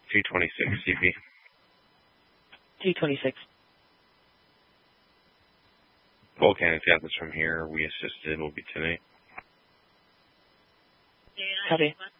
226 CP. 226. Volcanic Atlas from here. We assisted. Will be tonight. Copy.